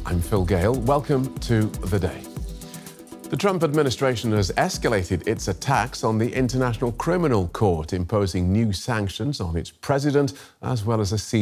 I'm Phil Gale. Welcome to The Day. The Trump administration has escalated its attacks on the International Criminal Court, imposing new sanctions on its president as well as a